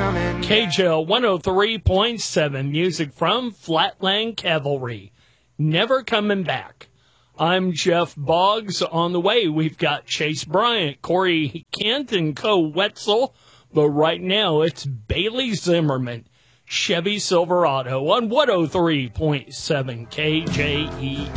coming. KJL 103.7, music from Flatland Cavalry. Never coming back. I'm Jeff Boggs. On the way, we've got Chase Bryant, Corey Kent, and Co Wetzel. But right now, it's Bailey Zimmerman, Chevy Silverado on 103.7 KJE.